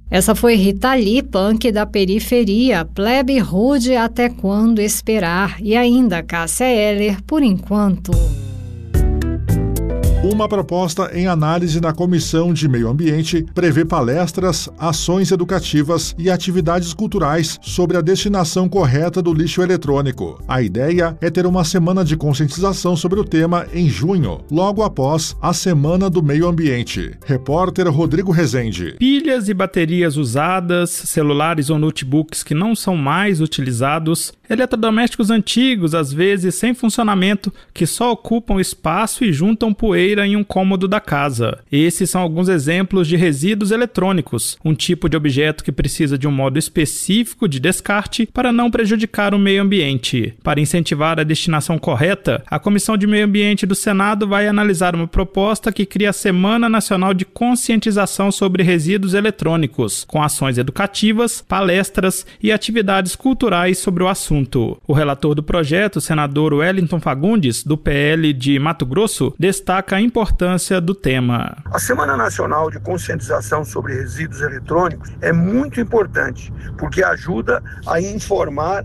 Essa foi Rita Lee, punk da periferia, plebe rude até quando esperar, e ainda Cássia Eller, por enquanto. Uma proposta em análise na Comissão de Meio Ambiente prevê palestras, ações educativas e atividades culturais sobre a destinação correta do lixo eletrônico. A ideia é ter uma semana de conscientização sobre o tema em junho, logo após a Semana do Meio Ambiente. Repórter Rodrigo Rezende. Pilhas e baterias usadas, celulares ou notebooks que não são mais utilizados, eletrodomésticos antigos, às vezes sem funcionamento, que só ocupam espaço e juntam poeira em um cômodo da casa. Esses são alguns exemplos de resíduos eletrônicos, um tipo de objeto que precisa de um modo específico de descarte para não prejudicar o meio ambiente. Para incentivar a destinação correta, a Comissão de Meio Ambiente do Senado vai analisar uma proposta que cria a Semana Nacional de Conscientização sobre Resíduos Eletrônicos, com ações educativas, palestras e atividades culturais sobre o assunto. O relator do projeto, o senador Wellington Fagundes, do PL de Mato Grosso, destaca a importância do tema. A Semana Nacional de Conscientização sobre Resíduos Eletrônicos é muito importante, porque ajuda a informar